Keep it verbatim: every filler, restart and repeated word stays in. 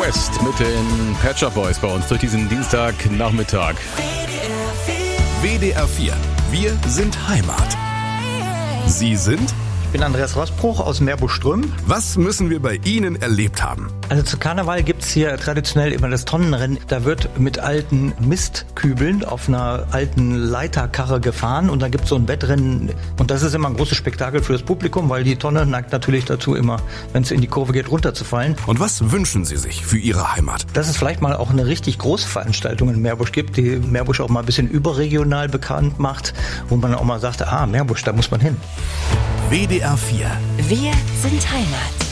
West mit den Pet Shop Boys bei uns durch diesen Dienstagnachmittag. W D R vier. Wir sind Heimat. Sie sind? Ich bin Andreas Rossbruch aus Meerbusch-Ström. Was müssen wir bei Ihnen erlebt haben? Also zu Karneval gibt's hier traditionell immer das Tonnenrennen. Da wird mit alten Mistkübeln auf einer alten Leiterkarre gefahren und da gibt's so ein Wettrennen. Und das ist immer ein großes Spektakel für das Publikum, weil die Tonne neigt natürlich dazu immer, wenn es in die Kurve geht, runterzufallen. Und was wünschen Sie sich für Ihre Heimat? Dass es vielleicht mal auch eine richtig große Veranstaltung in Meerbusch gibt, die Meerbusch auch mal ein bisschen überregional bekannt macht, wo man auch mal sagt, ah, Meerbusch, da muss man hin. W D R vier. Wir sind Heimat.